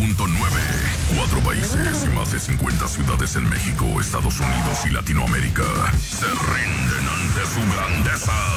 4 países y más de 50 ciudades en México, Estados Unidos y Latinoamérica se rinden ante su grandeza.